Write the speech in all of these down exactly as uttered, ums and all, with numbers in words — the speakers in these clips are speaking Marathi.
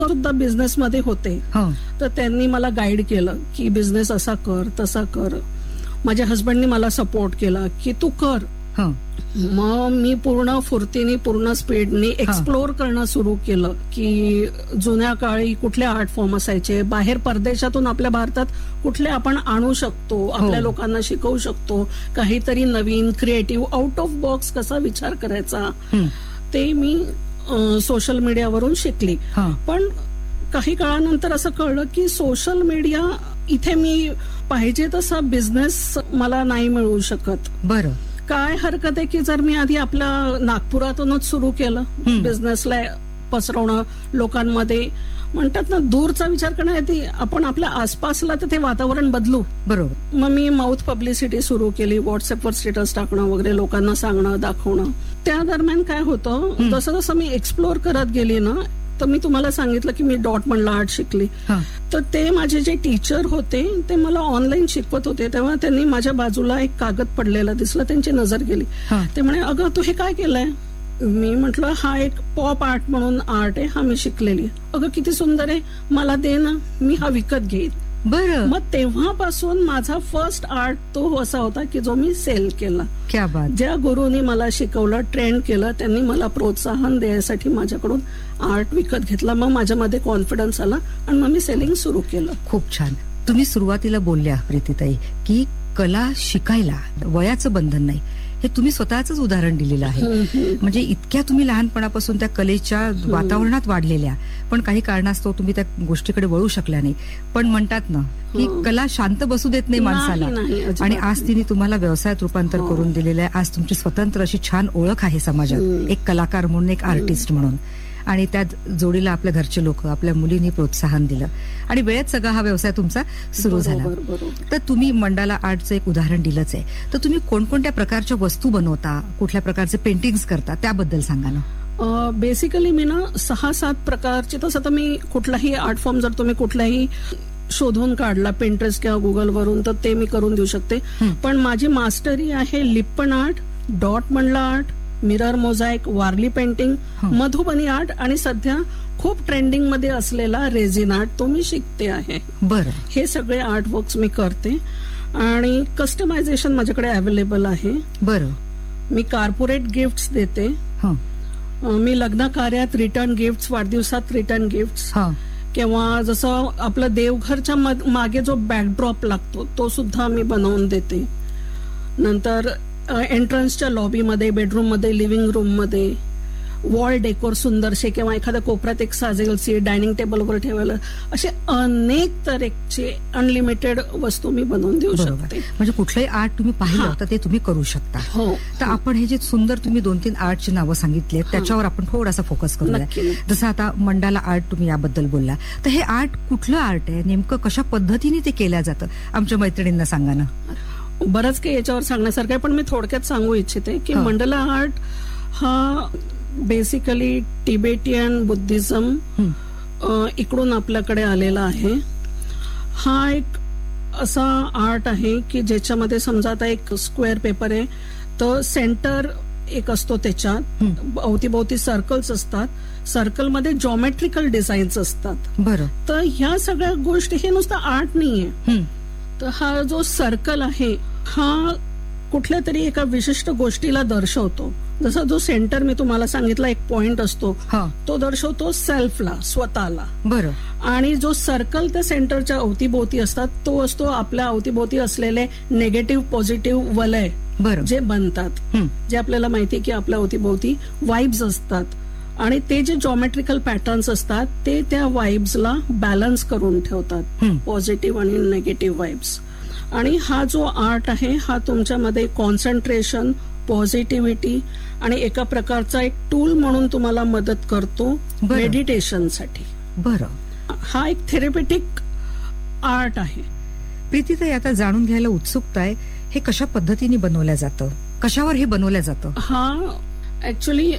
सुद्धा बिझनेस मध्ये होते, तर त्यांनी मला गाईड केलं की बिझनेस असा कर तसा कर. माझ्या हस्बंडनी मला सपोर्ट केला की तू कर. मग मी पूर्ण फुर्तीने पूर्ण स्पीडने एक्सप्लोर करणं सुरू केलं की जुन्या काळी कुठले आर्ट फॉर्म असायचे, बाहेर परदेशातून आपल्या भारतात कुठले आपण आणू शकतो, आपल्या लोकांना शिकवू शकतो, काहीतरी नवीन क्रिएटिव्ह आउट ऑफ बॉक्स कसा विचार करायचा ते मी सोशल मीडियावरून शिकली. पण काही काळानंतर असं कळलं की सोशल मीडिया इथे मी पाहिजे तसा बिझनेस मला नाही मिळू शकत. बरं, काय हरकत आहे की जर मी आधी आपल्या नागपुरातूनच सुरू केलं बिझनेसला पसरवणं लोकांमध्ये, म्हणतात ना दूरचा विचार करण्याआधी आपण आपल्या आसपासला तर ते वातावरण बदलू. बरोबर. मग मी माउथ पब्लिसिटी सुरू केली, व्हॉट्सअपवर स्टेटस टाकणं वगैरे, लोकांना सांगणं दाखवणं. त्या दरम्यान काय होतं, जसं जसं मी एक्सप्लोर करत गेली ना, तर मी तुम्हाला सांगितलं की मी डॉट मंडला आर्ट शिकली, तर ते माझे जे टीचर होते ते मला ऑनलाईन शिकवत होते. तेव्हा त्यांनी माझ्या बाजूला एक कागद पडलेला दिसला, त्यांची नजर गेली. ते म्हणे अगं तू हे काय केलंय? मी म्हटलं हा एक पॉप आर्ट म्हणून आर्ट आहे, हा मी शिकलेली. अगं किती सुंदर आहे, मला दे ना, मी हा विकत घेईन. बरं. मग तेव्हापासून माझा फर्स्ट आर्ट तो असा होता की जो मी सेल केला. क्या बात. ज्या गुरुनी मला शिकवलं, ट्रेंड केलं, त्यांनी मला प्रोत्साहन द्यायसाठी माझ्याकडून आर्ट विकत घेतला. मग माझ्यामध्ये कॉन्फिडन्स आला आणि मग मी सेलिंग सुरू केलं. खूप छान. तुम्ही सुरुवातीला बोलल्या प्रीतीताई की कला शिकायला वयाचं बंधन नाही, हे तुम्ही स्वतःच उदाहरण दिलेलं आहे. म्हणजे इतक्या तुम्ही लहानपणापासून त्या कलेच्या वातावरणात वाढलेल्या, पण काही कारणास्तव तुम्ही त्या गोष्टीकडे वळू शकल्या नाही. पण म्हणतात ना की कला शांत बसू देत नाही माणसाला, आणि आज तिने तुम्हाला व्यवसायात रूपांतर करून दिलेलं आहे. आज तुमची स्वतंत्र अशी छान ओळख आहे समाजात, एक कलाकार म्हणून, एक आर्टिस्ट म्हणून. आणि त्यात जोडीला आपल्या घरचे लोक, आपल्या मुलींनी प्रोत्साहन दिलं आणि वेळेत सगळा हा व्यवसाय तुमचा सुरू झाला. तर तुम्ही मंडाला आर्टचं एक उदाहरण दिलंच आहे, तर तुम्ही कोणकोणत्या प्रकारच्या वस्तू बनवता, कुठल्या प्रकारचे पेंटिंग्स करता, त्याबद्दल सांगा ना. बेसिकली मी ना सहा सात प्रकारचे, तसं तर मी कुठलाही आर्ट फॉर्म जर तुम्ही कुठलाही शोधून काढला पिंटरेस्ट किंवा गुगल वरून तर ते मी करून देऊ शकते. पण माझी मास्टरी आहे लिप्पन आर्ट, डॉट मंडला art, mirror mosaic, Warli painting, Madhubani art आणि सध्या खूप ट्रेंडिंग मध्ये असलेला रेझिन आर्ट, तो मी शिकते आहे. बरं. हे सगळे आर्ट वर्क्स मी करते आणि कस्टमायझेशन माझ्याकडे अवेलेबल आहे. बरं. मी कॉर्पोरेट गिफ्ट्स देते, मी लग्न कार्यात रिटर्न गिफ्ट्स, वाढदिवसात रिटर्न गिफ्ट्स, किंवा जसं आपलं देवघरच्या मागे जो बॅकड्रॉप लागतो तो सुद्धा मी बनवून देते. नंतर एंट्रन्सच्या लॉबीमध्ये, बेडरूम मध्ये, लिव्हिंग रूम मध्ये वॉल डेकोर सुंदरशे, किंवा एखाद्या कोपऱ्यात एक साजेल सीट डायनिंग टेबलवर ठेवायला, असे अनेक तऱ्हेचे अनलिमिटेड वस्तू मी बनवून देऊ शकते. म्हणजे कुठलंही आर्ट तुम्ही पाहिलं तर ते तुम्ही करू शकता. हो. तर आपण हे जे सुंदर तुम्ही दोन तीन आर्टची नावं सांगितली त्याच्यावर आपण थोडासा फोकस करूया. जसं आता मंडाला आर्ट तुम्ही याबद्दल बोलला, तर हे आर्ट कुठलं आर्ट आहे, नेमकं कशा पद्धतीने ते केलं जातं, आमच्या मैत्रिणींना सांगा ना. बरंच काही याच्यावर सांगण्यासारखं आहे, पण मी थोडक्यात सांगू इच्छिते की मंडला आर्ट हा बेसिकली टिबेटियन बुद्धिझम इकडून आपल्याकडे आलेला आहे. हा एक असा आर्ट आहे की ज्याच्यामध्ये समजा आता एक स्क्वेअर पेपर आहे, तर सेंटर एक असतो, त्याच्यात अवतीभोवती सर्कल्स असतात, सर्कलमध्ये जॉमेट्रिकल डिझाईन्स असतात. बरं. तर ह्या सगळ्या गोष्टी, हे नुसतं आर्ट नाहीये. तर हा जो सर्कल आहे हा कुठल्या तरी एका विशिष्ट गोष्टीला दर्शवतो. जसा जो सेंटर मी तुम्हाला सांगितला एक पॉइंट असतो, तो दर्शवतो सेल्फला, स्वतःला. बरं. आणि जो सर्कल त्या सेंटरच्या अवतीभोवती असतात तो असतो आपल्या अवतीभोवती असलेले नेगेटिव्ह पॉझिटिव्ह वलय जे बनतात, जे आपल्याला माहिती की आपल्या अवतीभोवती वाइब्स असतात, आणि ते जे जॉमेट्रिकल पॅटर्न्स असतात ते त्या वाइब्सला बॅलन्स करून ठेवतात, पॉझिटिव्ह आणि निगेटिव्ह वाइब्स. आणि हा जो आर्ट आहे हा तुमच्यामध्ये कॉन्सन्ट्रेशन, पॉझिटिव्हिटी आणि एका प्रकारचा एक टूल म्हणून तुम्हाला मदत करतो मेडिटेशनसाठी. बरं. हा एक थेरपेटिक आर्ट आहे. प्रीतीताई, आता जाणून घ्यायला उत्सुकता आहे, हे कशा पद्धतीने बनवलं जातं, कशावर हे बनवलं जातं? हा ऍक्च्युली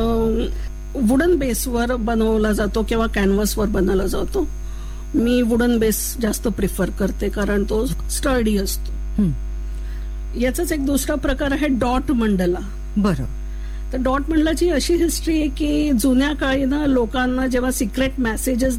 वुडन बेसवर बनवला जातो किंवा कॅनव्हासवर बनवला जातो. मी वुडन बेस जास्त प्रिफर करते कारण तो स्टर्डी असतो. याचाच एक दुसरा प्रकार आहे डॉट मंडला. बरं. तर डॉट मंडलाची अशी हिस्ट्री आहे की जुन्या काळी ना लोकांना जेव्हा सिक्रेट मेसेजेस